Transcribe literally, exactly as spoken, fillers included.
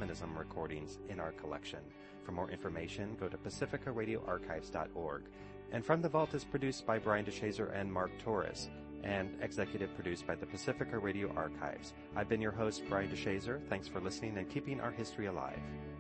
shamanism recordings in our collection. For more information, go to pacifica radio archives dot org. And From the Vault is produced by Brian DeShazer and Mark Torres, and executive produced by the Pacifica Radio Archives. I've been your host, Brian DeShazer. Thanks for listening and keeping our history alive.